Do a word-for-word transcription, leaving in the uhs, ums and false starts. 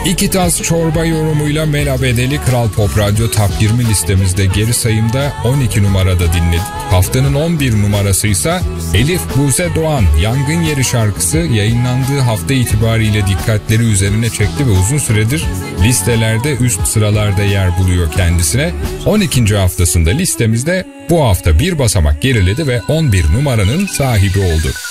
İki tas çorba yorumuyla Mela Bedeli Kral Pop Radyo Top yirmi listemizde geri sayımda on iki numarada dinledik. Haftanın on bir numarası ise Elif Buse Doğan Yangın Yeri şarkısı yayınlandığı hafta itibariyle dikkatleri üzerine çekti ve uzun süredir listelerde üst sıralarda yer buluyor kendisine. on ikinci haftasında listemizde bu hafta bir basamak geriledi ve on bir numaranın sahibi oldu.